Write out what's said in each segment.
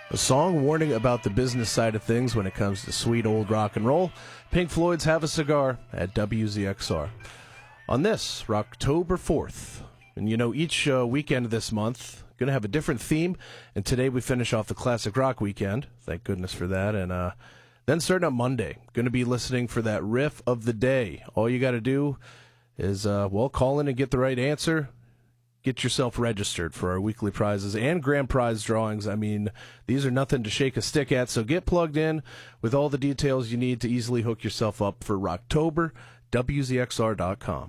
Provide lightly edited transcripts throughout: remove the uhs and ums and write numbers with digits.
A song warning about the business side of things when it comes to sweet old rock and roll. Pink Floyd's Have a Cigar at WZXR. On this, October 4th. And you know, each weekend this month, going to have a different theme. And today we finish off the Classic Rock weekend. Thank goodness for that. And then starting on Monday, going to be listening for that riff of the day. All you got to do is, call in and get the right answer. Get yourself registered for our weekly prizes and grand prize drawings. I mean, these are nothing to shake a stick at, so get plugged in with all the details you need to easily hook yourself up for Rocktober, WZXR.com.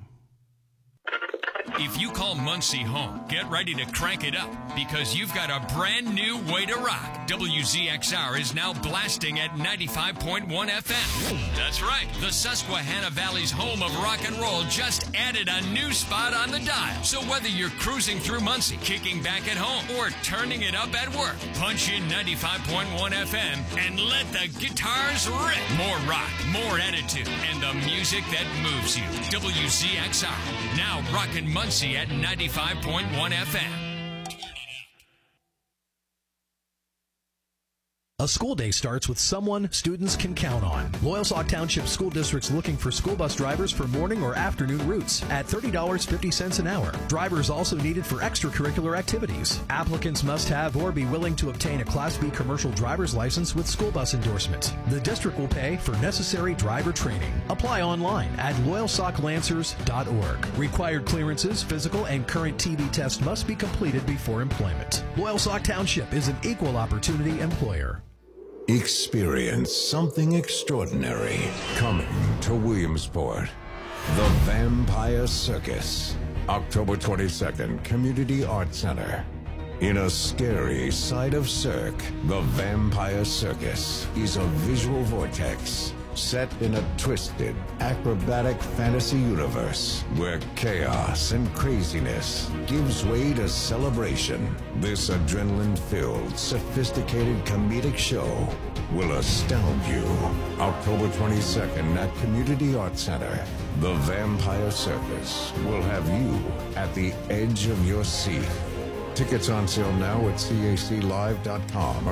If you call Muncie home, get ready to crank it up because you've got a brand new way to rock. WZXR is now blasting at 95.1 FM. That's right. The Susquehanna Valley's home of rock and roll just added a new spot on the dial. So whether you're cruising through Muncie, kicking back at home, or turning it up at work, punch in 95.1 FM and let the guitars rip. More rock, more attitude, and the music that moves you. WZXR, now rockin' Muncie at 95.1 FM. A school day starts with someone students can count on. Loyalsock Township School District's looking for school bus drivers for morning or afternoon routes at $30.50 an hour. Drivers also needed for extracurricular activities. Applicants must have or be willing to obtain a Class B commercial driver's license with school bus endorsement. The district will pay for necessary driver training. Apply online at loyalsocklancers.org. Required clearances, physical, and current TB test must be completed before employment. Loyalsock Township is an equal opportunity employer. Experience something extraordinary coming to Williamsport. The Vampire Circus. October 22nd, Community Arts Center. In a scary side of Cirque, the Vampire Circus is a visual vortex set in a twisted, acrobatic fantasy universe where chaos and craziness gives way to celebration. This adrenaline-filled, sophisticated comedic show will astound you. October 22nd at Community Arts Center, the Vampire Circus will have you at the edge of your seat. Tickets on sale now at caclive.com or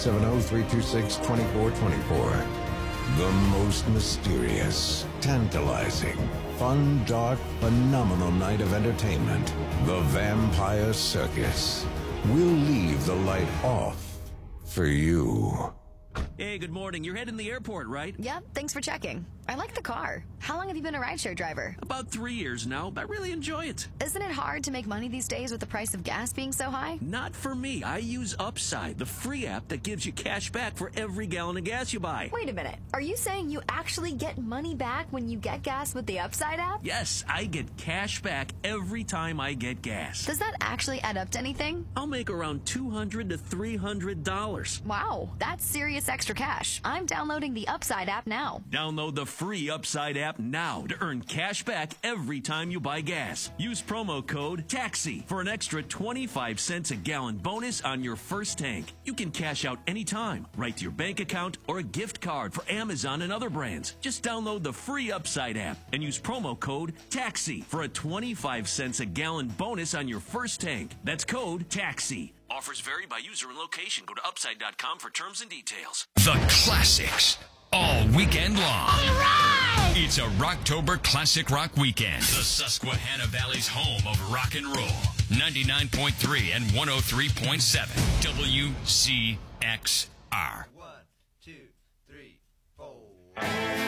570-326-2424. The most mysterious, tantalizing, fun, dark, phenomenal night of entertainment. The Vampire Circus. We'll leave the light off for you. Hey, good morning. You're heading to the airport, right? Yep, thanks for checking. I like the car. How long have you been a rideshare driver? About 3 years now, but I really enjoy it. Isn't it hard to make money these days with the price of gas being so high? Not for me. I use Upside, the free app that gives you cash back for every gallon of gas you buy. Wait a minute. Are you saying you actually get money back when you get gas with the Upside app? Yes, I get cash back every time I get gas. Does that actually add up to anything? I'll make around $200 to $300. Wow, that's serious extra cash. I'm downloading the Upside app now. Download the free Upside app now to earn cash back every time you buy gas. Use promo code TAXI for an extra 25 cents a gallon bonus on your first tank. You can cash out anytime, right to your bank account or a gift card for Amazon and other brands. Just download the free Upside app and use promo code TAXI for a 25 cents a gallon bonus on your first tank. That's code TAXI. Offers vary by user and location. Go to upside.com for terms and details. The classics all weekend long. All right! It's a Rocktober Classic Rock weekend. The Susquehanna Valley's home of rock and roll. 99.3 and 103.7 WCXR. 1, 2,